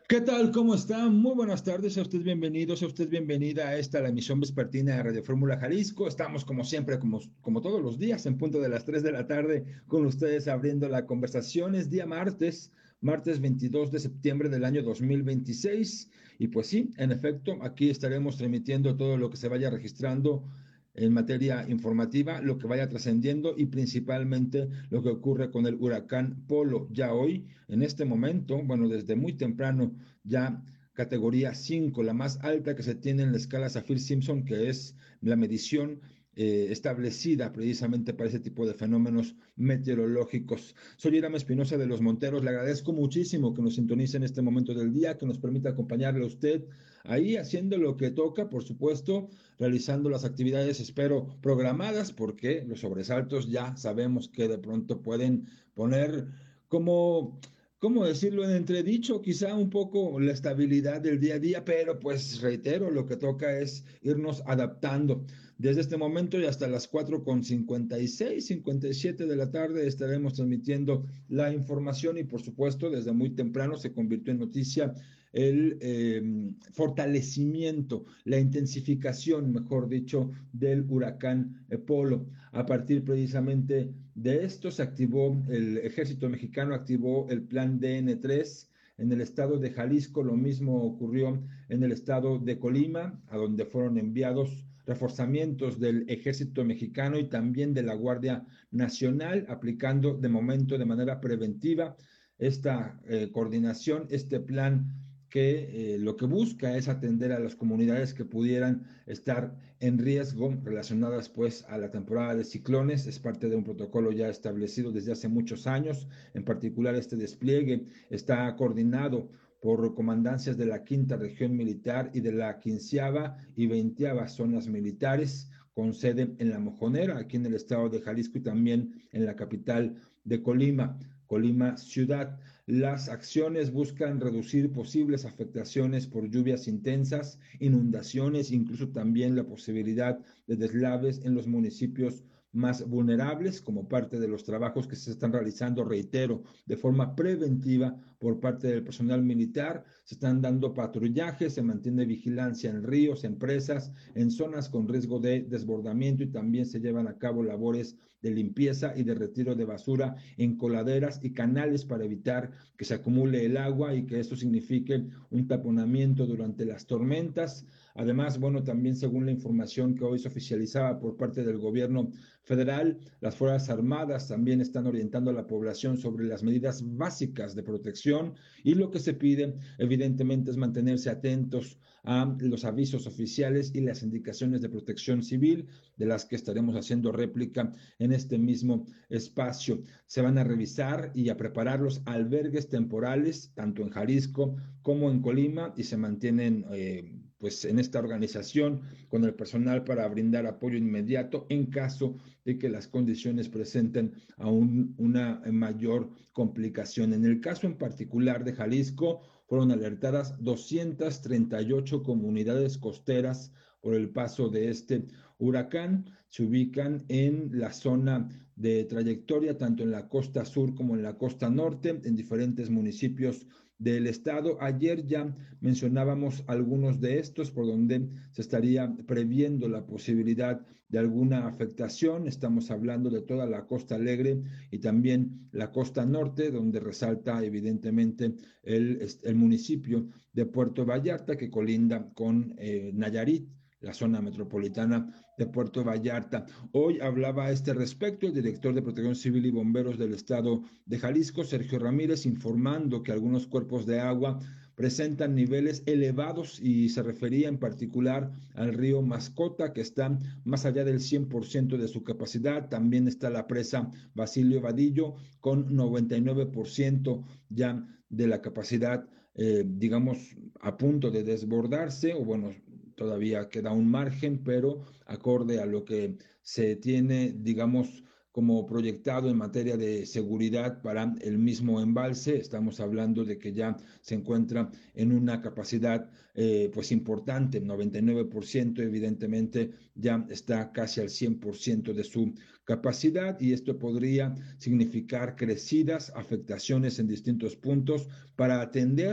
¿Qué tal? ¿Cómo está? Muy buenas tardes, a usted bienvenido, a usted bienvenida a esta, la emisión vespertina de Radio Fórmula Jalisco. Estamos como siempre, como todos los días, en punto de las 3 de la tarde, con ustedes abriendo la conversación. Es día martes, martes 22 de septiembre del año 2026. Y pues sí, en efecto, aquí estaremos transmitiendo todo lo que se vaya registrando en materia informativa, lo que vaya trascendiendo y principalmente lo que ocurre con el huracán Polo. Ya hoy, en este momento, bueno, desde muy temprano, ya categoría 5, la más alta que se tiene en la escala Saffir-Simpson, que es la medición establecida precisamente para ese tipo de fenómenos meteorológicos. Soy Irama Espinosa de los Monteros, le agradezco muchísimo que nos sintonice en este momento del día, que nos permita acompañarle a usted ahí haciendo lo que toca, por supuesto, realizando las actividades, espero, programadas, porque los sobresaltos ya sabemos que de pronto pueden poner como, ¿cómo decirlo en entredicho? Quizá un poco la estabilidad del día a día, pero pues reitero, lo que toca es irnos adaptando. Desde este momento y hasta las 4:56, 57 de la tarde estaremos transmitiendo la información y por supuesto desde muy temprano se convirtió en noticia el fortalecimiento, la intensificación, mejor dicho, del huracán Polo. A partir precisamente de esto se activó, el ejército mexicano activó el plan DN3 en el estado de Jalisco, lo mismo ocurrió en el estado de Colima, a donde fueron enviados reforzamientos del ejército mexicano y también de la Guardia Nacional, aplicando de momento de manera preventiva esta coordinación, este plan que lo que busca es atender a las comunidades que pudieran estar en riesgo relacionadas pues a la temporada de ciclones. Es parte de un protocolo ya establecido desde hace muchos años. En particular, este despliegue está coordinado por comandancias de la Quinta Región Militar y de la Quinceava y Veinteava Zonas Militares, con sede en La Mojonera, aquí en el estado de Jalisco y también en la capital de Colima, Colima Ciudad. Las acciones buscan reducir posibles afectaciones por lluvias intensas, inundaciones, incluso también la posibilidad de deslaves en los municipios más vulnerables como parte de los trabajos que se están realizando, reitero, de forma preventiva por parte del personal militar. Se están dando patrullajes, se mantiene vigilancia en ríos, en presas, en zonas con riesgo de desbordamiento y también se llevan a cabo labores de limpieza y de retiro de basura en coladeras y canales para evitar que se acumule el agua y que esto signifique un taponamiento durante las tormentas. Además, bueno, también según la información que hoy se oficializaba por parte del gobierno federal, las Fuerzas Armadas también están orientando a la población sobre las medidas básicas de protección y lo que se pide, evidentemente, es mantenerse atentos a los avisos oficiales y las indicaciones de protección civil, de las que estaremos haciendo réplica en este mismo espacio. Se van a revisar y a preparar los albergues temporales, tanto en Jalisco como en Colima, y se mantienen pues en esta organización con el personal para brindar apoyo inmediato en caso de que las condiciones presenten aún una mayor complicación. En el caso en particular de Jalisco, fueron alertadas 238 comunidades costeras por el paso de este huracán. Se ubican en la zona de trayectoria, tanto en la costa sur como en la costa norte, en diferentes municipios del estado. Ayer ya mencionábamos algunos de estos por donde se estaría previendo la posibilidad de alguna afectación. Estamos hablando de toda la Costa Alegre y también la costa norte, donde resalta evidentemente el municipio de Puerto Vallarta, que colinda con Nayarit, la zona metropolitana de Puerto Vallarta. Hoy hablaba a este respecto el director de Protección Civil y Bomberos del estado de Jalisco, Sergio Ramírez, informando que algunos cuerpos de agua presentan niveles elevados y se refería en particular al río Mascota, que está más allá del 100% de su capacidad. También está la presa Basilio Vadillo con 99% ya de la capacidad, digamos, a punto de desbordarse, o bueno, todavía queda un margen, pero acorde a lo que se tiene, digamos, como proyectado en materia de seguridad para el mismo embalse. Estamos hablando de que ya se encuentra en una capacidad pues importante, 99%, evidentemente ya está casi al 100% de su capacidad y esto podría significar crecidas afectaciones en distintos puntos para atender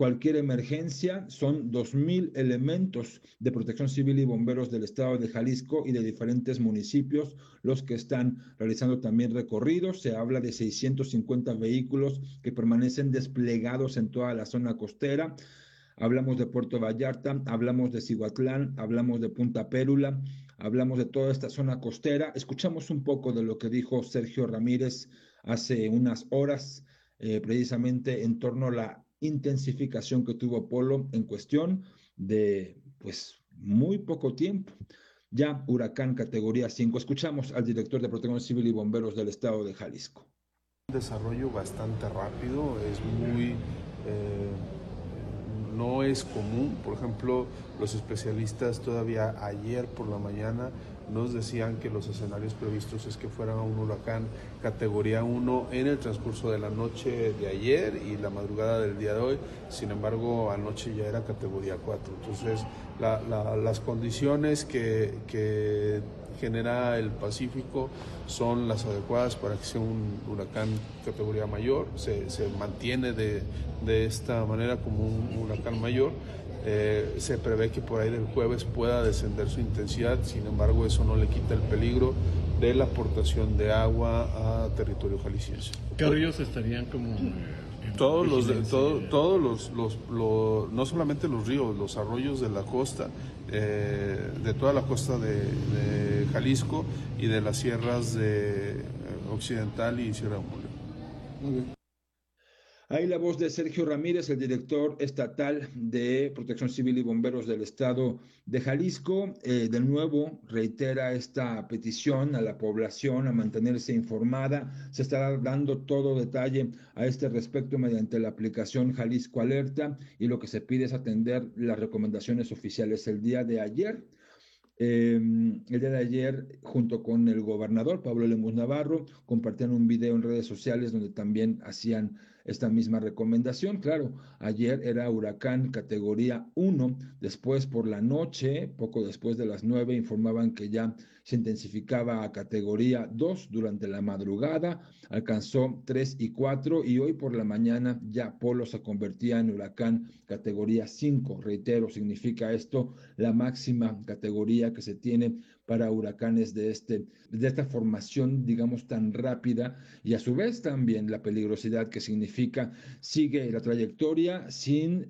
cualquier emergencia. Son 2,000 elementos de protección civil y bomberos del estado de Jalisco y de diferentes municipios los que están realizando también recorridos. Se habla de 650 vehículos que permanecen desplegados en toda la zona costera. Hablamos de Puerto Vallarta, hablamos de Cihuatlán, hablamos de Punta Pérula, hablamos de toda esta zona costera. Escuchamos un poco de lo que dijo Sergio Ramírez hace unas horas, precisamente en torno a la intensificación que tuvo Polo en cuestión de, pues, muy poco tiempo. Ya huracán categoría 5. Escuchamos al director de Protección Civil y Bomberos del estado de Jalisco. Un desarrollo bastante rápido, es muy... no es común. Por ejemplo, los especialistas todavía ayer por la mañana nos decían que los escenarios previstos es que fuera un huracán categoría 1 en el transcurso de la noche de ayer y la madrugada del día de hoy. Sin embargo, anoche ya era categoría 4. Entonces, las condiciones que genera el Pacífico son las adecuadas para que sea un huracán categoría mayor. Se mantiene de esta manera como un huracán mayor. Se prevé que por ahí del jueves pueda descender su intensidad, sin embargo eso no le quita el peligro de la aportación de agua a territorio jalisciense. ¿Qué ríos estarían como todos no solamente los ríos, los arroyos de la costa, de toda la costa de Jalisco y de las sierras de Occidental y Sierra de Mole? Ahí la voz de Sergio Ramírez, el director estatal de Protección Civil y Bomberos del estado de Jalisco. De nuevo, reitera esta petición a la población a mantenerse informada. Se estará dando todo detalle a este respecto mediante la aplicación Jalisco Alerta y lo que se pide es atender las recomendaciones oficiales. El día de ayer, junto con el gobernador Pablo Lemus Navarro, compartían un video en redes sociales donde también hacían esta misma recomendación. Claro, ayer era huracán categoría 1, después por la noche, poco después de las 9, informaban que ya se intensificaba a categoría 2 durante la madrugada, alcanzó 3 y 4 y hoy por la mañana ya Polo se convertía en huracán categoría 5. Reitero, significa esto la máxima categoría que se tiene para huracanes de esta formación, digamos, tan rápida, y a su vez también la peligrosidad que significa. Sigue la trayectoria sin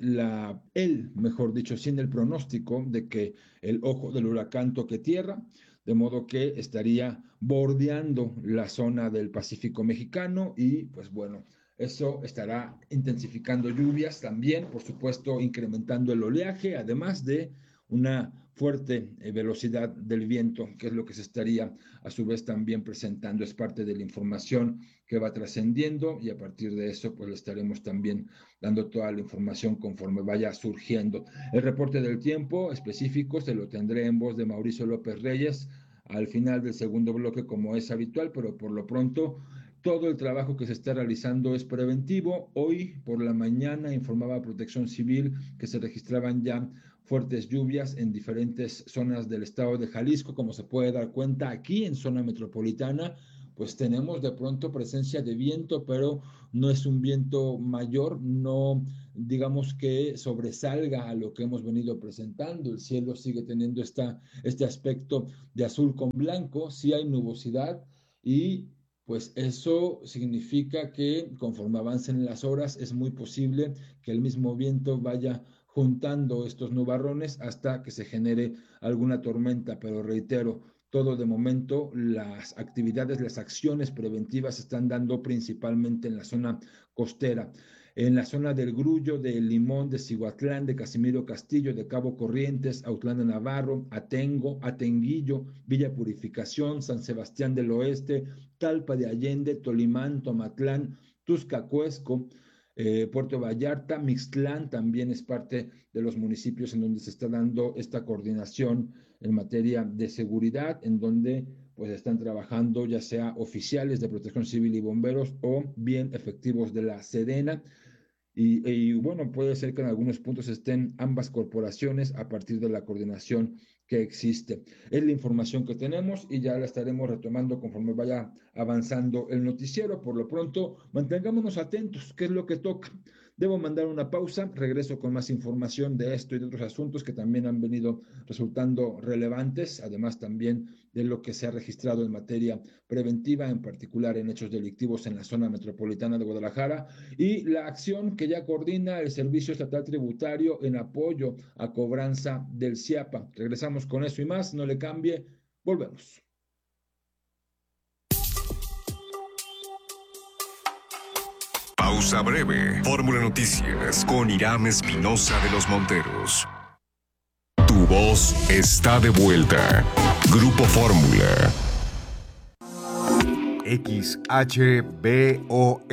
mejor dicho, sin el pronóstico de que el ojo del huracán toque tierra, de modo que estaría bordeando la zona del Pacífico mexicano y pues bueno, eso estará intensificando lluvias también, por supuesto, incrementando el oleaje, además de una fuerte velocidad del viento, que es lo que se estaría a su vez también presentando. Es parte de la información que va trascendiendo y a partir de eso pues le estaremos también dando toda la información conforme vaya surgiendo. El reporte del tiempo específico se lo tendré en voz de Mauricio López Reyes al final del segundo bloque como es habitual, pero por lo pronto todo el trabajo que se está realizando es preventivo. Hoy por la mañana informaba Protección Civil que se registraban ya fuertes lluvias en diferentes zonas del estado de Jalisco. Como se puede dar cuenta, aquí en zona metropolitana, pues tenemos de pronto presencia de viento, pero no es un viento mayor, no digamos que sobresalga a lo que hemos venido presentando. El cielo sigue teniendo este aspecto de azul con blanco, sí hay nubosidad y pues eso significa que conforme avancen las horas es muy posible que el mismo viento vaya juntando estos nubarrones hasta que se genere alguna tormenta, pero reitero, todo de momento, las actividades, las acciones preventivas se están dando principalmente en la zona costera, en la zona del Grullo, de Limón, de Cihuatlán, de Casimiro Castillo, de Cabo Corrientes, Autlán de Navarro, Atengo, Atenguillo, Villa Purificación, San Sebastián del Oeste, Talpa de Allende, Tolimán, Tomatlán, Tuscacuesco, Puerto Vallarta, Mixtlán también es parte de los municipios en donde se está dando esta coordinación en materia de seguridad, en donde pues están trabajando ya sea oficiales de Protección Civil y bomberos o bien efectivos de la Sedena. Y bueno, puede ser que en algunos puntos estén ambas corporaciones a partir de la coordinación que existe. Es la información que tenemos y ya la estaremos retomando conforme vaya avanzando el noticiero. Por lo pronto, mantengámonos atentos, ¿qué es lo que toca? Debo mandar una pausa, regreso con más información de esto y de otros asuntos que también han venido resultando relevantes, además también de lo que se ha registrado en materia preventiva, en particular en hechos delictivos en la zona metropolitana de Guadalajara, y la acción que ya coordina el Servicio Estatal Tributario en apoyo a cobranza del CIAPA. Regresamos con eso y más, no le cambie, volvemos. Pausa breve. Fórmula Noticias con Irán Espinosa de los Monteros. Tu voz está de vuelta. Grupo Fórmula. XHBON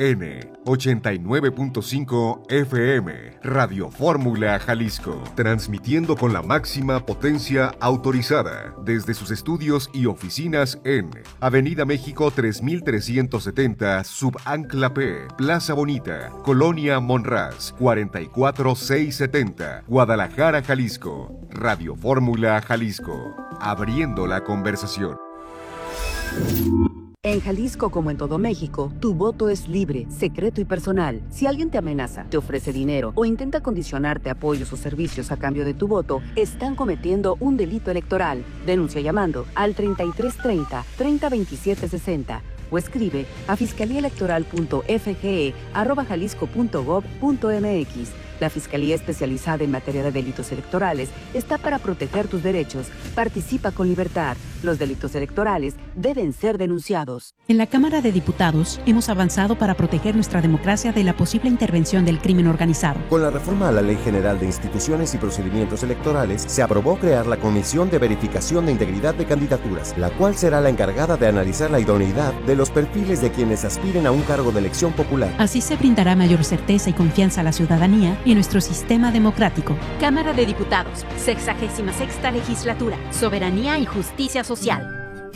89.5 FM, Radio Fórmula Jalisco, transmitiendo con la máxima potencia autorizada desde sus estudios y oficinas en Avenida México 3370, Subancla P, Plaza Bonita, Colonia Monraz, 44670, Guadalajara, Jalisco. Radio Fórmula Jalisco, abriendo la conversación. En Jalisco, como en todo México, tu voto es libre, secreto y personal. Si alguien te amenaza, te ofrece dinero o intenta condicionarte apoyos o servicios a cambio de tu voto, están cometiendo un delito electoral. Denuncia llamando al 3330-302760 o escribe a fiscaliaelectoral.fge@jalisco.gov.mx. La Fiscalía Especializada en Materia de Delitos Electorales está para proteger tus derechos. Participa con libertad. Los delitos electorales deben ser denunciados. En la Cámara de Diputados hemos avanzado para proteger nuestra democracia de la posible intervención del crimen organizado. Con la reforma a la Ley General de Instituciones y Procedimientos Electorales, se aprobó crear la Comisión de Verificación de Integridad de Candidaturas, la cual será la encargada de analizar la idoneidad de los perfiles de quienes aspiren a un cargo de elección popular. Así se brindará mayor certeza y confianza a la ciudadanía y nuestro sistema democrático. Cámara de Diputados, 66ª Legislatura, Soberanía y Justicia Social.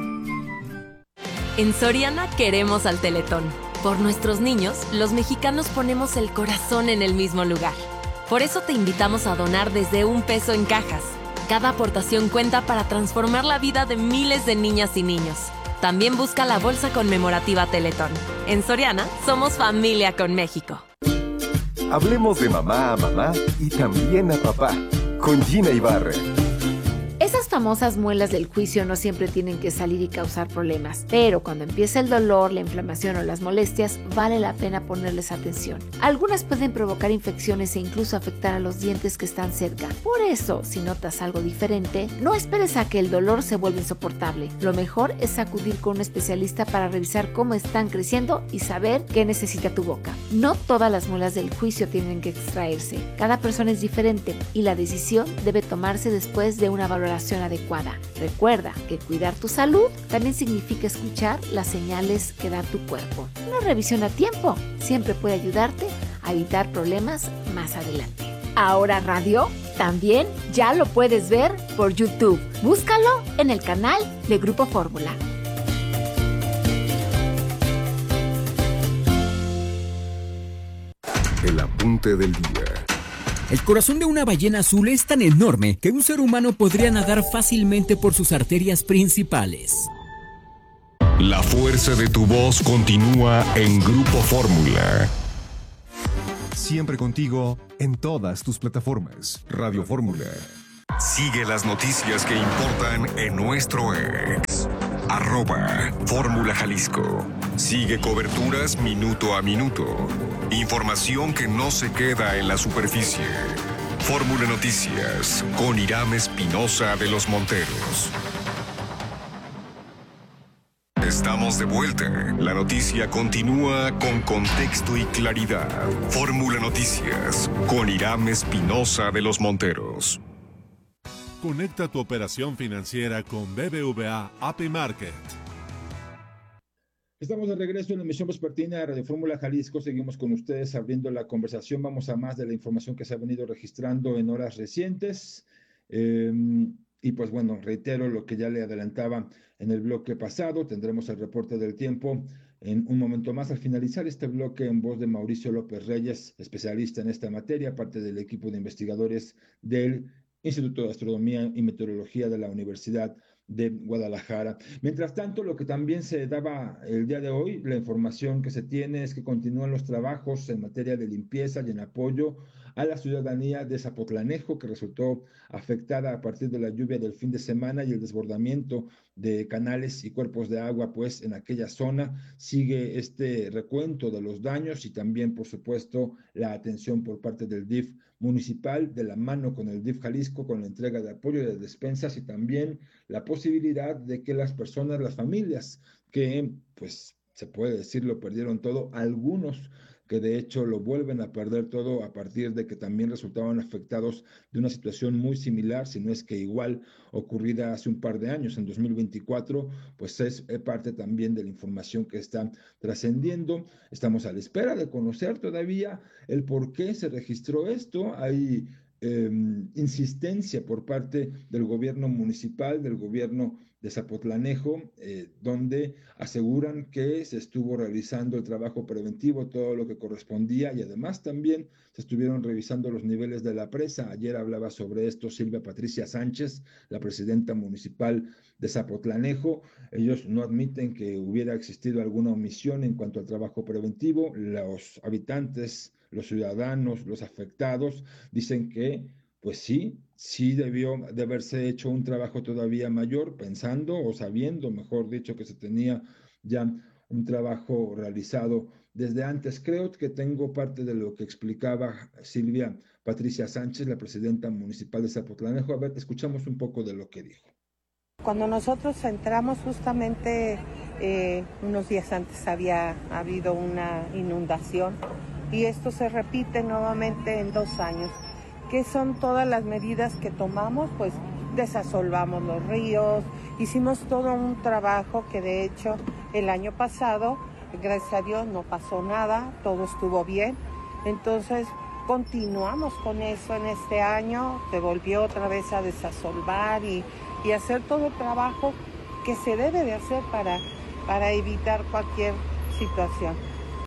En Soriana queremos al Teletón. Por nuestros niños, los mexicanos ponemos el corazón en el mismo lugar. Por eso te invitamos a donar desde $1 en cajas. Cada aportación cuenta para transformar la vida de miles de niñas y niños. También busca la bolsa conmemorativa Teletón. En Soriana, somos familia con México. Hablemos de mamá a mamá y también a papá, con Gina Ibarra. Esas famosas muelas del juicio no siempre tienen que salir y causar problemas, pero cuando empieza el dolor, la inflamación o las molestias, vale la pena ponerles atención. Algunas pueden provocar infecciones e incluso afectar a los dientes que están cerca. Por eso, si notas algo diferente, no esperes a que el dolor se vuelva insoportable. Lo mejor es acudir con un especialista para revisar cómo están creciendo y saber qué necesita tu boca. No todas las muelas del juicio tienen que extraerse. Cada persona es diferente y la decisión debe tomarse después de una valoración adecuada. Recuerda que cuidar tu salud también significa escuchar las señales que da tu cuerpo. Una revisión a tiempo siempre puede ayudarte a evitar problemas más adelante. Ahora Radio también ya lo puedes ver por YouTube. Búscalo en el canal de Grupo Fórmula. El apunte del día. El corazón de una ballena azul es tan enorme que un ser humano podría nadar fácilmente por sus arterias principales. La fuerza de tu voz continúa en Grupo Fórmula. Siempre contigo en todas tus plataformas. Radio Fórmula. Sigue las noticias que importan en nuestro ex. @Fórmula Jalisco. Sigue coberturas minuto a minuto. Información que no se queda en la superficie. Fórmula Noticias con Irán Espinosa de los Monteros. Estamos de vuelta. La noticia continúa con contexto y claridad. Fórmula Noticias con Irán Espinosa de los Monteros. Conecta tu operación financiera con BBVA API Market. Estamos de regreso en la emisión vespertina de Radio Fórmula Jalisco. Seguimos con ustedes abriendo la conversación. Vamos a más de la información que se ha venido registrando en horas recientes. Y pues bueno, reitero lo que ya le adelantaba en el bloque pasado. Tendremos el reporte del tiempo en un momento más al finalizar este bloque en voz de Mauricio López Reyes, especialista en esta materia, parte del equipo de investigadores del Instituto de Astronomía y Meteorología de la Universidad de Guadalajara. Mientras tanto, lo que también se daba el día de hoy, la información que se tiene es que continúan los trabajos en materia de limpieza y en apoyo a la ciudadanía de Zapotlanejo, que resultó afectada a partir de la lluvia del fin de semana y el desbordamiento de canales y cuerpos de agua, pues en aquella zona sigue este recuento de los daños y también, por supuesto, la atención por parte del DIF municipal, de la mano con el DIF Jalisco, con la entrega de apoyo de despensas y también la posibilidad de que las personas, las familias que, pues, se puede decir, lo perdieron todo, algunos que de hecho lo vuelven a perder todo a partir de que también resultaban afectados de una situación muy similar, si no es que igual, ocurrida hace un par de años, en 2024, pues es parte también de la información que está trascendiendo. Estamos a la espera de conocer todavía el por qué se registró esto. Hay insistencia por parte del gobierno municipal, del gobierno de Zapotlanejo, donde aseguran que se estuvo realizando el trabajo preventivo, todo lo que correspondía, y además también se estuvieron revisando los niveles de la presa. Ayer hablaba sobre esto Silvia Patricia Sánchez, la presidenta municipal de Zapotlanejo. Ellos no admiten que hubiera existido alguna omisión en cuanto al trabajo preventivo. Los habitantes, los ciudadanos, los afectados dicen que pues sí debió de haberse hecho un trabajo todavía mayor, pensando o sabiendo, mejor dicho, que se tenía ya un trabajo realizado desde antes. Creo que tengo parte de lo que explicaba Silvia Patricia Sánchez, la presidenta municipal de Zapotlanejo. A ver, escuchamos un poco de lo que dijo. Cuando nosotros entramos justamente unos días antes había habido una inundación y esto se repite nuevamente en 2 años. ¿Qué son todas las medidas que tomamos? Pues desasolvamos los ríos, hicimos todo un trabajo que de hecho el año pasado, gracias a Dios, no pasó nada, todo estuvo bien. Entonces continuamos con eso en este año, se volvió otra vez a desasolvar y hacer todo el trabajo que se debe de hacer para evitar cualquier situación.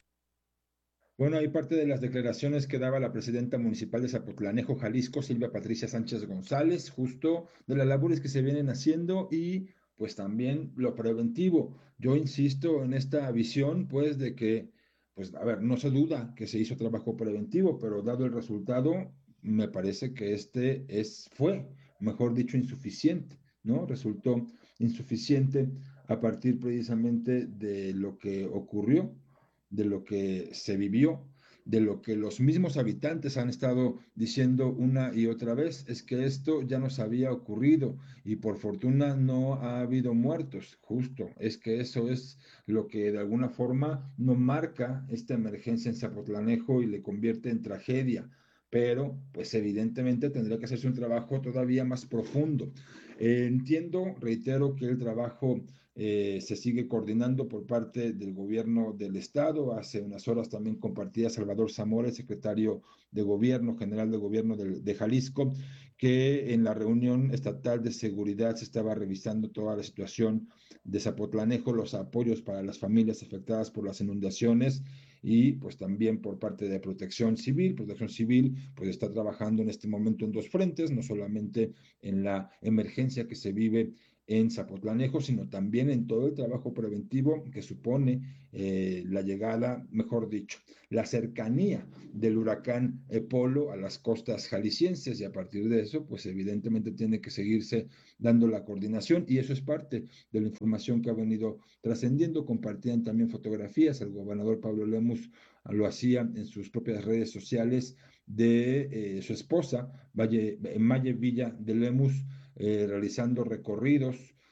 Bueno, hay parte de las declaraciones que daba la presidenta municipal de Zapotlanejo, Jalisco, Silvia Patricia Sánchez González, justo de las labores que se vienen haciendo y pues también lo preventivo. Yo insisto en esta visión, pues, de que, pues, a ver, no se duda que se hizo trabajo preventivo, pero dado el resultado, me parece que fue, mejor dicho, insuficiente, ¿no? Resultó insuficiente a partir precisamente de lo que ocurrió, de lo que se vivió, de lo que los mismos habitantes han estado diciendo una y otra vez, es que esto ya nos había ocurrido y por fortuna no ha habido muertos, justo, es que eso es lo que de alguna forma no marca esta emergencia en Zapotlanejo y le convierte en tragedia, pero pues evidentemente tendría que hacerse un trabajo todavía más profundo. Entiendo, reitero que el trabajo se sigue coordinando por parte del gobierno del estado. Hace unas horas también compartía Salvador Zamora, el secretario de gobierno, general de gobierno de Jalisco, que en la reunión estatal de seguridad se estaba revisando toda la situación de Zapotlanejo, los apoyos para las familias afectadas por las inundaciones y pues también por parte de Protección Civil. Protección Civil pues está trabajando en este momento en 2 frentes, no solamente en la emergencia que se vive en Zapotlanejo, sino también en todo el trabajo preventivo que supone la llegada, mejor dicho, la cercanía del huracán Polo a las costas jaliscienses, y a partir de eso, pues evidentemente tiene que seguirse dando la coordinación, y eso es parte de la información que ha venido trascendiendo. Compartían también fotografías, el gobernador Pablo Lemus lo hacía en sus propias redes sociales de su esposa, Maye Villa de Lemus, realizando recorridos,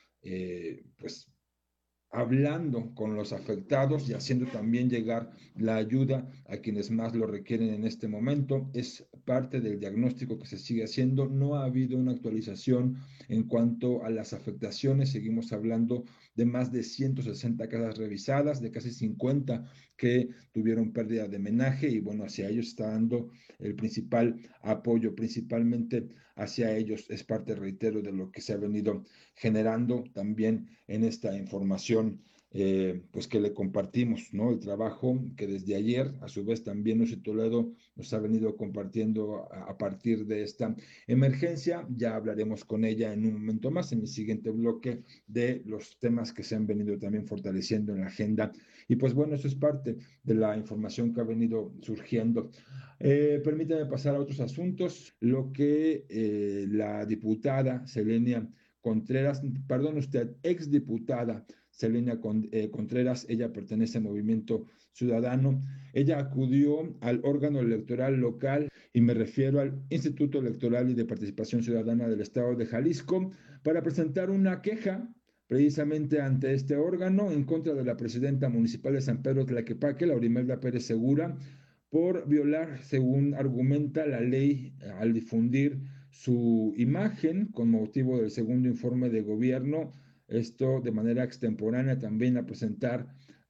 pues hablando con los afectados y haciendo también llegar la ayuda a quienes más lo requieren en este momento. Es parte del diagnóstico que se sigue haciendo. No ha habido una actualización en cuanto a las afectaciones. Seguimos hablando de más de 160 casas revisadas, de casi 50 que tuvieron pérdida de menaje, y bueno, hacia ellos está dando el principal apoyo, principalmente hacia ellos. Es parte, reitero, de lo que se ha venido generando también en esta información pues que le compartimos, ¿no? El trabajo que desde ayer, a su vez también Lucy Toledo nos ha venido compartiendo a partir de esta emergencia. Ya hablaremos con ella en un momento más, en mi siguiente bloque, de los temas que se han venido también fortaleciendo en la agenda. Y pues bueno, eso es parte de la información que ha venido surgiendo. Permítame pasar a otros asuntos. Lo que la diputada Selenia Contreras, perdón usted, exdiputada Selenia Contreras, ella pertenece al Movimiento Ciudadano. Ella acudió al órgano electoral local, y me refiero al Instituto Electoral y de Participación Ciudadana del Estado de Jalisco, para presentar una queja precisamente ante este órgano en contra de la presidenta municipal de San Pedro Tlaquepaque, Laurimelda Pérez Segura, por violar, según argumenta la ley, al difundir su imagen con motivo del segundo informe de gobierno, esto de manera extemporánea también a presentar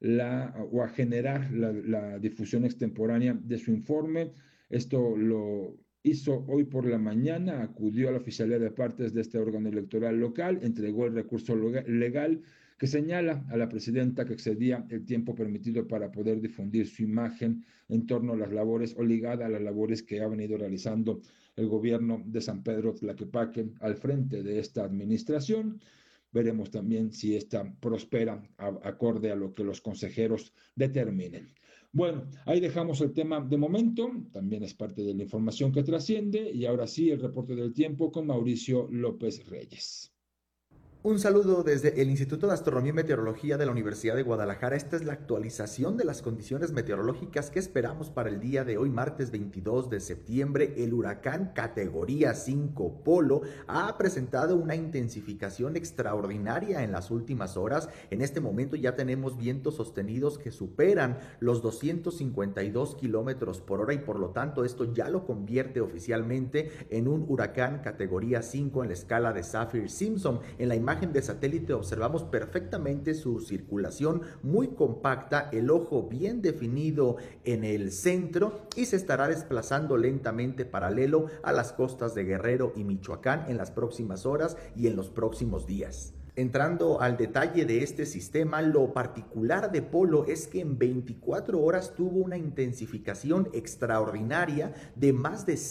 o a generar la difusión extemporánea de su informe. Esto lo hizo hoy por la mañana, acudió a la Oficialía de Partes de este órgano electoral local, entregó el recurso legal que señala a la presidenta que excedía el tiempo permitido para poder difundir su imagen en torno a las labores o ligada a las labores que ha venido realizando el gobierno de San Pedro Tlaquepaque al frente de esta administración. Veremos también si esta prospera acorde a lo que los consejeros determinen. Bueno, ahí dejamos el tema de momento, también es parte de la información que trasciende, y ahora sí el reporte del tiempo con Mauricio López Reyes. Un saludo desde el Instituto de Astronomía y Meteorología de la Universidad de Guadalajara. Esta es la actualización de las condiciones meteorológicas que esperamos para el día de hoy, martes 22 de septiembre. El huracán categoría 5 Polo ha presentado una intensificación extraordinaria en las últimas horas. En este momento ya tenemos vientos sostenidos que superan los 252 kilómetros por hora, y por lo tanto esto ya lo convierte oficialmente en un huracán categoría 5 en la escala de Saffir-Simpson. En la imagen de satélite observamos perfectamente su circulación muy compacta, el ojo bien definido en el centro, y se estará desplazando lentamente paralelo a las costas de Guerrero y Michoacán en las próximas horas y en los próximos días. Entrando al detalle de este sistema, lo particular de Polo es que en 24 horas tuvo una intensificación extraordinaria de más de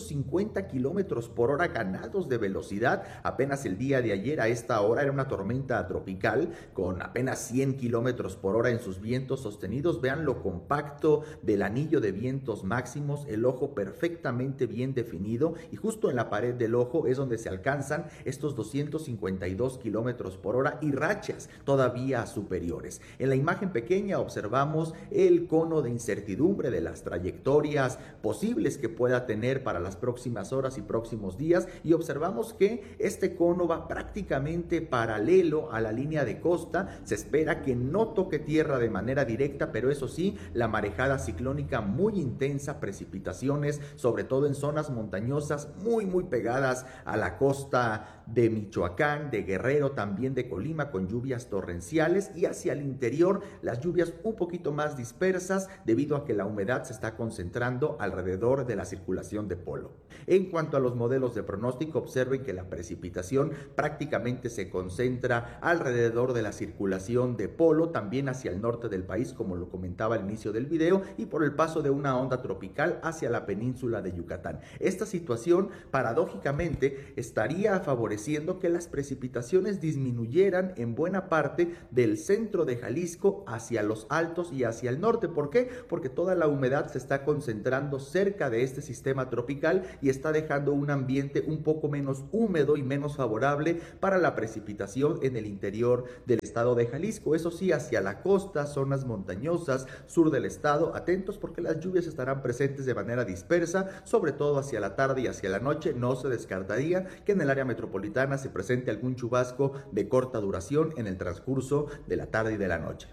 150 kilómetros por hora ganados de velocidad. Apenas el día de ayer a esta hora era una tormenta tropical con apenas 100 kilómetros por hora en sus vientos sostenidos. Vean lo compacto del anillo de vientos máximos, el ojo perfectamente bien definido, y justo en la pared del ojo es donde se alcanzan estos 252 kilómetros por hora y rachas todavía superiores. En la imagen pequeña observamos el cono de incertidumbre de las trayectorias posibles que pueda tener para las próximas horas y próximos días, y observamos que este cono va prácticamente paralelo a la línea de costa. Se espera que no toque tierra de manera directa, pero eso sí, la marejada ciclónica muy intensa, precipitaciones sobre todo en zonas montañosas muy pegadas a la costa de Michoacán, de Guerrero, también de Colima, con lluvias torrenciales, y hacia el interior las lluvias un poquito más dispersas debido a que la humedad se está concentrando alrededor de la circulación de Polo. En cuanto a los modelos de pronóstico, observen que la precipitación prácticamente se concentra alrededor de la circulación de Polo, también hacia el norte del país, como lo comentaba al inicio del video, y por el paso de una onda tropical hacia la península de Yucatán. Esta situación paradójicamente estaría favoreciendo que las precipitaciones disminuyeran en buena parte del centro de Jalisco hacia los altos y hacia el norte. ¿Por qué? Porque toda la humedad se está concentrando cerca de este sistema tropical y está dejando un ambiente un poco menos húmedo y menos favorable para la precipitación en el interior del estado de Jalisco. Eso sí, hacia la costa, zonas montañosas, sur del estado, atentos porque las lluvias estarán presentes de manera dispersa, sobre todo hacia la tarde y hacia la noche. No se descartaría que en el área metropolitana se presente algún chubasco de corta duración en el transcurso de la tarde y de la noche.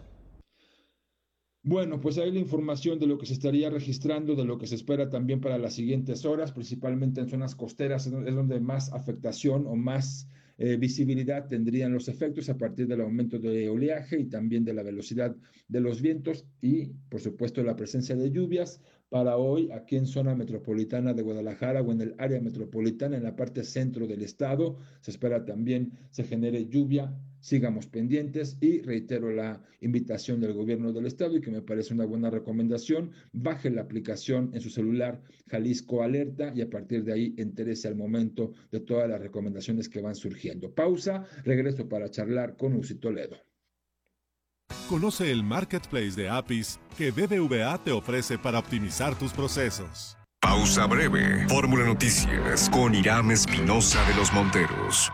Bueno, pues ahí la información de lo que se estaría registrando, de lo que se espera también para las siguientes horas, principalmente en zonas costeras, es donde más afectación o más visibilidad tendrían los efectos a partir del aumento de oleaje y también de la velocidad de los vientos y, por supuesto, la presencia de lluvias para hoy aquí en zona metropolitana de Guadalajara o en el área metropolitana, en la parte centro del estado. Se espera también se genere lluvia. Sigamos pendientes y reitero la invitación del gobierno del estado y que me parece una buena recomendación. Baje la aplicación en su celular Jalisco Alerta y a partir de ahí entérese al momento de todas las recomendaciones que van surgiendo. Pausa, regreso para charlar con Uzi Toledo. Conoce el marketplace de APIs que BBVA te ofrece para optimizar tus procesos. Pausa breve. Fórmula Noticias con Irán Espinosa de los Monteros.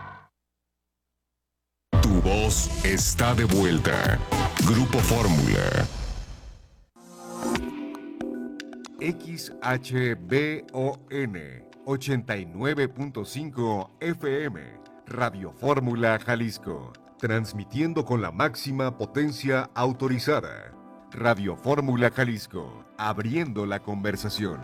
Tu voz está de vuelta. Grupo Fórmula. XHBON 89.5 FM. Radio Fórmula Jalisco. Transmitiendo con la máxima potencia autorizada. Radio Fórmula Jalisco. Abriendo la conversación.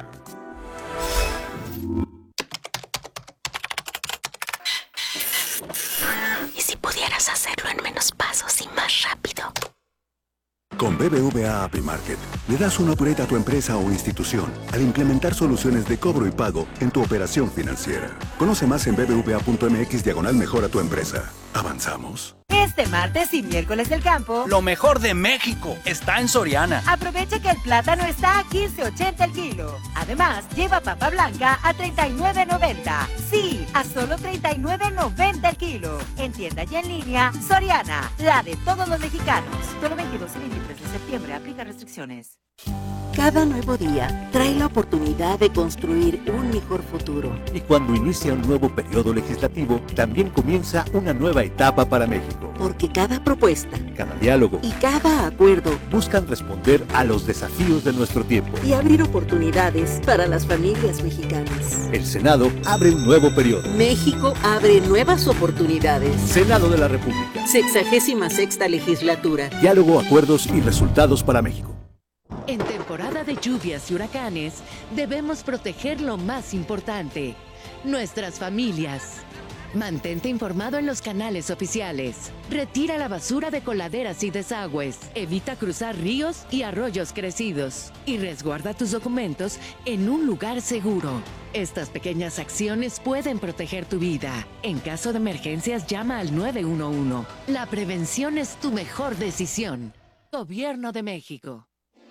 ¿Y si pudieras hacerlo en menos pasos y más rápido? Con BBVA App Market, le das un upgrade a tu empresa o institución al implementar soluciones de cobro y pago en tu operación financiera. Conoce más en bbva.mx/mejora tu empresa. Avanzamos. Este martes y miércoles del campo, lo mejor de México está en Soriana. Aprovecha que el plátano está a 15.80 el kilo. Además, lleva papa blanca a 39.90. Sí, a solo 39.90 el kilo. En tienda y en línea, Soriana, la de todos los mexicanos. Solo 22 y 23 de septiembre, aplica restricciones. Cada nuevo día trae la oportunidad de construir un mejor futuro. Y cuando inicia un nuevo periodo legislativo, también comienza una nueva etapa para México. Porque cada propuesta, cada diálogo y cada acuerdo buscan responder a los desafíos de nuestro tiempo y abrir oportunidades para las familias mexicanas. El Senado abre un nuevo periodo. México abre nuevas oportunidades. Senado de la República. 66ª legislatura. Diálogo, acuerdos y resultados para México. En temporada de lluvias y huracanes, debemos proteger lo más importante, nuestras familias. Mantente informado en los canales oficiales. Retira la basura de coladeras y desagües. Evita cruzar ríos y arroyos crecidos. Y resguarda tus documentos en un lugar seguro. Estas pequeñas acciones pueden proteger tu vida. En caso de emergencias, llama al 911. La prevención es tu mejor decisión. Gobierno de México.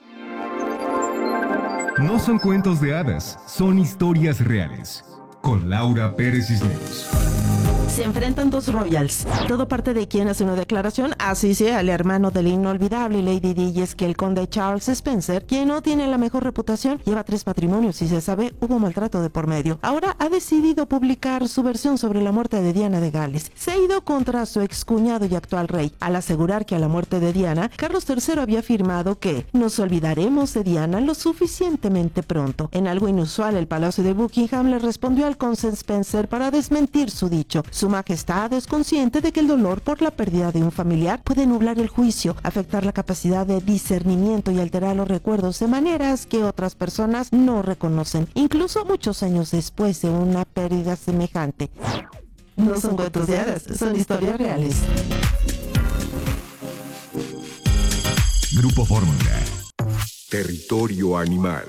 No son cuentos de hadas, son historias reales. Con Laura Pérez Cisneros. Se enfrentan dos royals. Todo parte de quien hace una declaración, así sea el hermano del inolvidable Lady Di, y es que el conde Charles Spencer, quien no tiene la mejor reputación, lleva 3 matrimonios y se sabe hubo maltrato de por medio. Ahora ha decidido publicar su versión sobre la muerte de Diana de Gales. Se ha ido contra su excuñado y actual rey, al asegurar que a la muerte de Diana, Carlos III había afirmado que nos olvidaremos de Diana lo suficientemente pronto. En algo inusual, el Palacio de Buckingham le respondió al conde Spencer para desmentir su dicho. Su Majestad es consciente de que el dolor por la pérdida de un familiar puede nublar el juicio, afectar la capacidad de discernimiento y alterar los recuerdos de maneras que otras personas no reconocen, incluso muchos años después de una pérdida semejante. No son cuentos de hadas, son historias reales. Grupo Fórmula. Territorio Animal.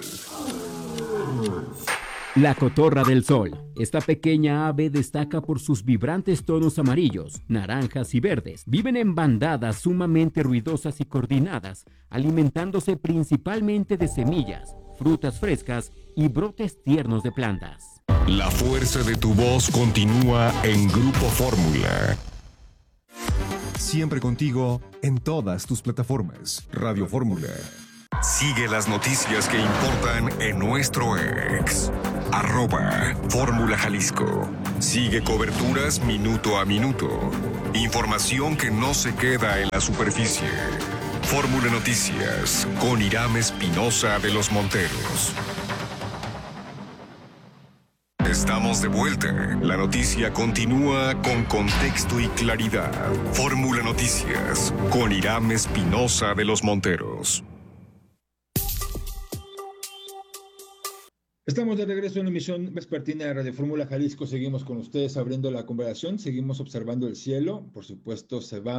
La cotorra del sol. Esta pequeña ave destaca por sus vibrantes tonos amarillos, naranjas y verdes. Viven en bandadas sumamente ruidosas y coordinadas, alimentándose principalmente de semillas, frutas frescas y brotes tiernos de plantas. La fuerza de tu voz continúa en Grupo Fórmula. Siempre contigo en todas tus plataformas. Radio Fórmula. Sigue las noticias que importan en nuestro ex. @Fórmula Jalisco. Sigue coberturas minuto a minuto. Información que no se queda en la superficie. Fórmula Noticias con Irán Espinosa de los Monteros. Estamos de vuelta. La noticia continúa con contexto y claridad. Fórmula Noticias con Irán Espinosa de los Monteros. Estamos de regreso en la emisión vespertina de Radio Fórmula Jalisco. Seguimos con ustedes abriendo la conversación, seguimos observando el cielo. Por supuesto, se va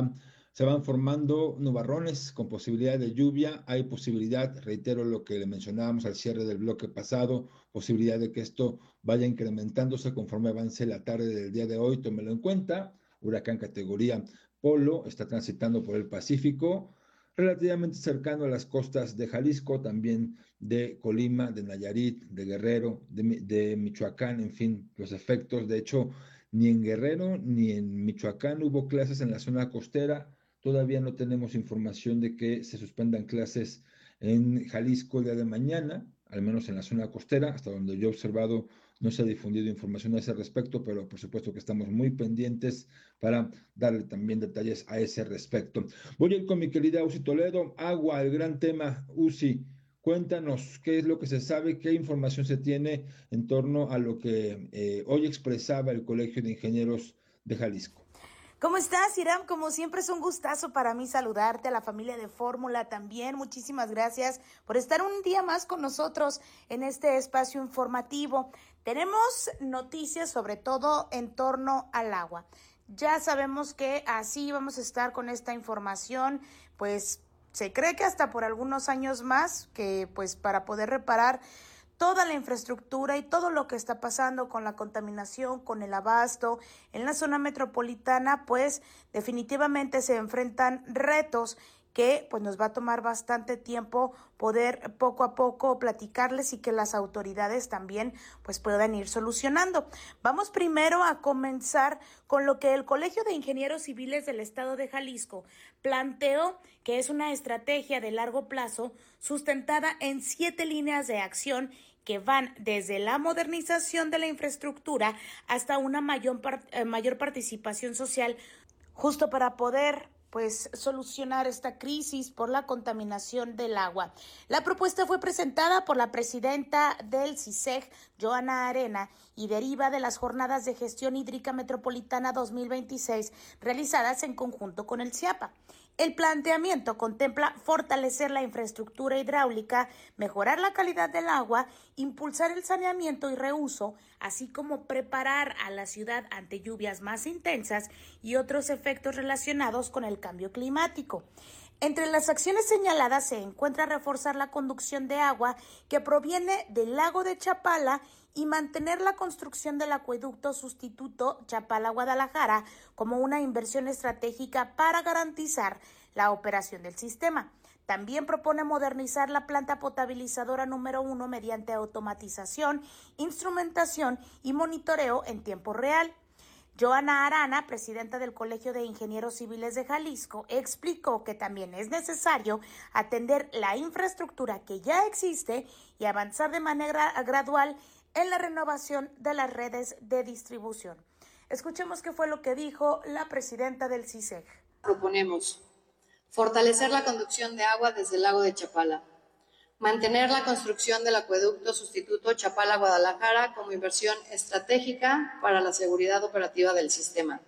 Se van formando nubarrones con posibilidad de lluvia. Hay posibilidad, reitero lo que le mencionábamos al cierre del bloque pasado, posibilidad de que esto vaya incrementándose conforme avance la tarde del día de hoy. Tómelo en cuenta. Huracán categoría Polo está transitando por el Pacífico, relativamente cercano a las costas de Jalisco, también de Colima, de Nayarit, de Guerrero, de Michoacán, en fin, los efectos. De hecho, ni en Guerrero ni en Michoacán hubo clases en la zona costera. Todavía no tenemos información de que se suspendan clases en Jalisco el día de mañana, al menos en la zona costera. Hasta donde yo he observado no se ha difundido información a ese respecto, pero por supuesto que estamos muy pendientes para darle también detalles a ese respecto. Voy a ir con mi querida Uzi Toledo. Agua, el gran tema. Uzi, cuéntanos qué es lo que se sabe, qué información se tiene en torno a lo que hoy expresaba el Colegio de Ingenieros de Jalisco. ¿Cómo estás, Hiram? Como siempre es un gustazo para mí saludarte, a la familia de Fórmula también. Muchísimas gracias por estar un día más con nosotros en este espacio informativo. Tenemos noticias sobre todo en torno al agua. Ya sabemos que así vamos a estar con esta información, pues se cree que hasta por algunos años más, que pues para poder reparar toda la infraestructura y todo lo que está pasando con la contaminación, con el abasto en la zona metropolitana, pues definitivamente se enfrentan retos que pues nos va a tomar bastante tiempo poder poco a poco platicarles y que las autoridades también pues puedan ir solucionando. Vamos primero a comenzar con lo que el Colegio de Ingenieros Civiles del Estado de Jalisco planteó, que es una estrategia de largo plazo sustentada en 7 líneas de acción que van desde la modernización de la infraestructura hasta una mayor participación social, justo para poder pues solucionar esta crisis por la contaminación del agua. La propuesta fue presentada por la presidenta del CISEG, Joana Arena, y deriva de las Jornadas de Gestión Hídrica Metropolitana 2026 realizadas en conjunto con el CIAPA. El planteamiento contempla fortalecer la infraestructura hidráulica, mejorar la calidad del agua, impulsar el saneamiento y reuso, así como preparar a la ciudad ante lluvias más intensas y otros efectos relacionados con el cambio climático. Entre las acciones señaladas se encuentra reforzar la conducción de agua que proviene del lago de Chapala y mantener la construcción del acueducto sustituto Chapala-Guadalajara como una inversión estratégica para garantizar la operación del sistema. También propone modernizar la planta potabilizadora número 1 mediante automatización, instrumentación y monitoreo en tiempo real. Joana Arana, presidenta del Colegio de Ingenieros Civiles de Jalisco, explicó que también es necesario atender la infraestructura que ya existe y avanzar de manera gradual en la renovación de las redes de distribución. Escuchemos qué fue lo que dijo la presidenta del CISEG. Proponemos fortalecer la conducción de agua desde el lago de Chapala, mantener la construcción del acueducto sustituto Chapala-Guadalajara como inversión estratégica para la seguridad operativa del sistema,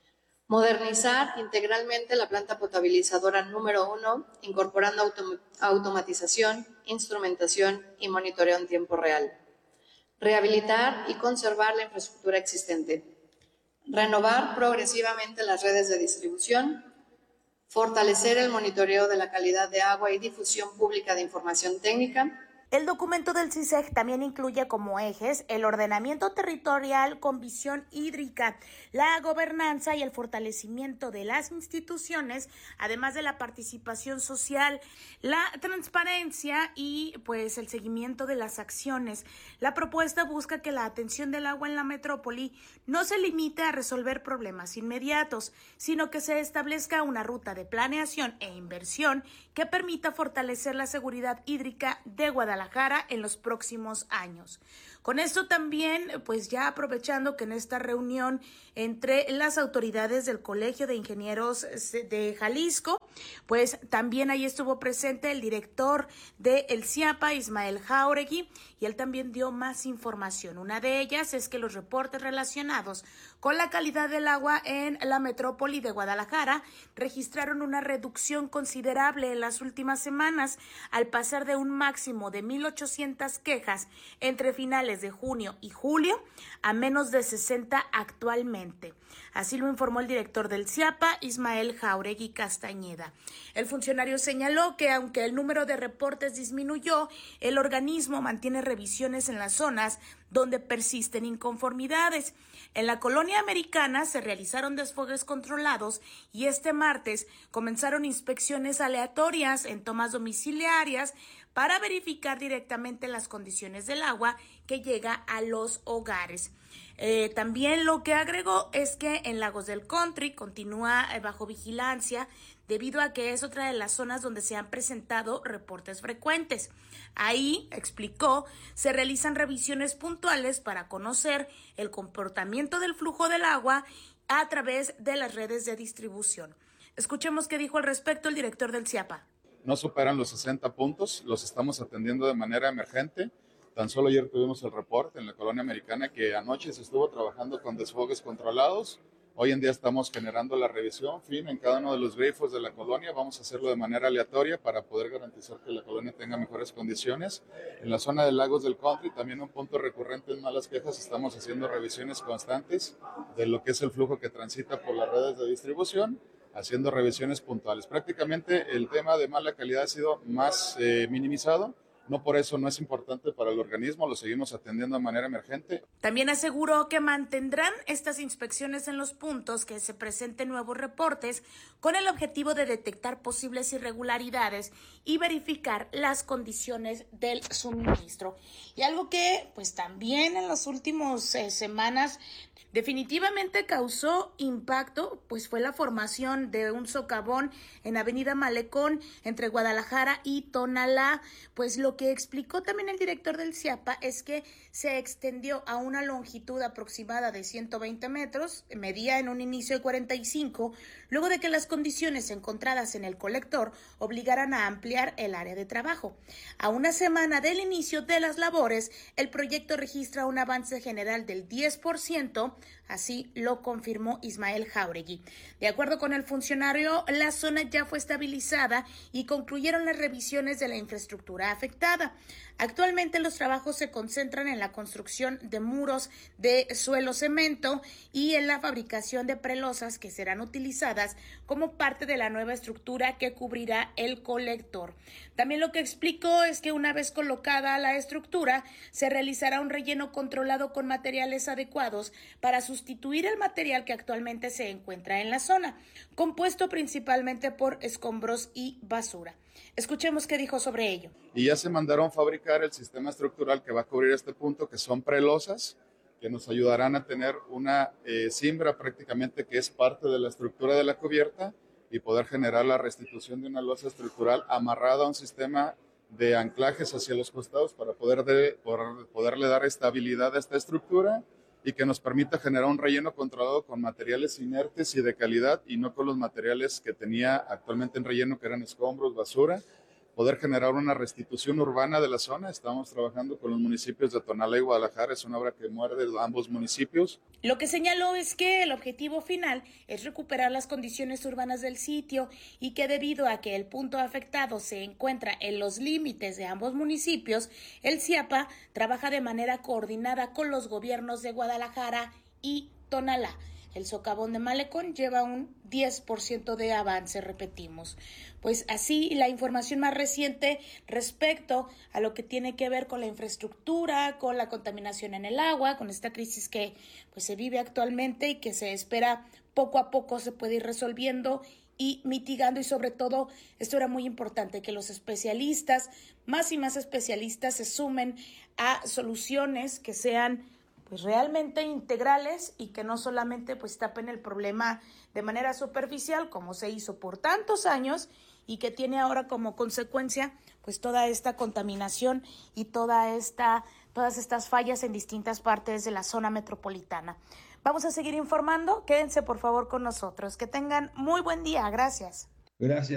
modernizar integralmente la planta potabilizadora número 1, incorporando automatización, instrumentación y monitoreo en tiempo real, rehabilitar y conservar la infraestructura existente, renovar progresivamente las redes de distribución, fortalecer el monitoreo de la calidad de agua y difusión pública de información técnica. El documento del CISEG también incluye como ejes el ordenamiento territorial con visión hídrica, la gobernanza y el fortalecimiento de las instituciones, además de la participación social, la transparencia y pues el seguimiento de las acciones. La propuesta busca que la atención del agua en la metrópoli no se limite a resolver problemas inmediatos, sino que se establezca una ruta de planeación e inversión que permita fortalecer la seguridad hídrica de Guadalajara en los próximos años. Con esto también, pues ya aprovechando que en esta reunión entre las autoridades del Colegio de Ingenieros de Jalisco, pues también ahí estuvo presente el director del CIAPA, Ismael Jauregui, y él también dio más información. Una de ellas es que los reportes relacionados con la calidad del agua en la metrópoli de Guadalajara registraron una reducción considerable en las últimas semanas, al pasar de un máximo de 1,800 quejas entre finales meses de junio y julio a menos de 60 actualmente. Así lo informó el director del CIAPA, Ismael Jáuregui Castañeda. El funcionario señaló que aunque el número de reportes disminuyó, el organismo mantiene revisiones en las zonas donde persisten inconformidades. En la colonia americana se realizaron desfogues controlados y este martes comenzaron inspecciones aleatorias en tomas domiciliarias para verificar directamente las condiciones del agua que llega a los hogares. También lo que agregó es que en Lagos del Country continúa bajo vigilancia debido a que es otra de las zonas donde se han presentado reportes frecuentes. Ahí, explicó, se realizan revisiones puntuales para conocer el comportamiento del flujo del agua a través de las redes de distribución. Escuchemos qué dijo al respecto el director del CIAPA. No superan los 60 puntos, los estamos atendiendo de manera emergente. Tan solo ayer tuvimos el reporte en la colonia americana que anoche se estuvo trabajando con desfogues controlados. Hoy en día estamos generando la revisión fina en cada uno de los grifos de la colonia. Vamos a hacerlo de manera aleatoria para poder garantizar que la colonia tenga mejores condiciones. En la zona de Lagos del Country, también un punto recurrente en malas quejas, estamos haciendo revisiones constantes de lo que es el flujo que transita por las redes de distribución, haciendo revisiones puntuales. Prácticamente el tema de mala calidad ha sido más minimizado. No por eso no es importante para el organismo, lo seguimos atendiendo de manera emergente. También aseguró que mantendrán estas inspecciones en los puntos que se presenten nuevos reportes con el objetivo de detectar posibles irregularidades y verificar las condiciones del suministro. Y algo que pues también en las últimas semanas definitivamente causó impacto, pues fue la formación de un socavón en Avenida Malecón entre Guadalajara y Tonalá. Pues lo que explicó también el director del CIAPA es que se extendió a una longitud aproximada de 120 metros, medía en un inicio de 45, luego de que las condiciones encontradas en el colector obligaran a ampliar el área de trabajo. A una semana del inicio de las labores, el proyecto registra un avance general del 10%, así lo confirmó Ismael Jáuregui. De acuerdo con el funcionario, la zona ya fue estabilizada y concluyeron las revisiones de la infraestructura afectada. Actualmente los trabajos se concentran en la construcción de muros de suelo cemento y en la fabricación de prelosas que serán utilizadas como parte de la nueva estructura que cubrirá el colector. También lo que explicó es que una vez colocada la estructura, se realizará un relleno controlado con materiales adecuados para sustituir el material que actualmente se encuentra en la zona, compuesto principalmente por escombros y basura. Escuchemos qué dijo sobre ello. Y ya se mandaron fabricar el sistema estructural que va a cubrir este punto, que son prelosas, que nos ayudarán a tener una cimbra prácticamente que es parte de la estructura de la cubierta y poder generar la restitución de una losa estructural amarrada a un sistema de anclajes hacia los costados para poderle dar estabilidad a esta estructura y que nos permita generar un relleno controlado con materiales inertes y de calidad y no con los materiales que tenía actualmente en relleno, que eran escombros, basura. Poder generar una restitución urbana de la zona. Estamos trabajando con los municipios de Tonalá y Guadalajara, es una obra que muerde a ambos municipios. Lo que señaló es que el objetivo final es recuperar las condiciones urbanas del sitio y que debido a que el punto afectado se encuentra en los límites de ambos municipios, el CIAPA trabaja de manera coordinada con los gobiernos de Guadalajara y Tonalá. El socavón de Malecón lleva un 10% de avance, repetimos. Pues así la información más reciente respecto a lo que tiene que ver con la infraestructura, con la contaminación en el agua, con esta crisis que pues se vive actualmente y que se espera poco a poco se puede ir resolviendo y mitigando, y sobre todo, esto era muy importante, que los especialistas, más y más especialistas, se sumen a soluciones que sean pues realmente integrales y que no solamente pues tapen el problema de manera superficial como se hizo por tantos años y que tiene ahora como consecuencia pues toda esta contaminación y todas estas fallas en distintas partes de la zona metropolitana. Vamos a seguir informando, quédense por favor con nosotros, que tengan muy buen día, gracias. Gracias.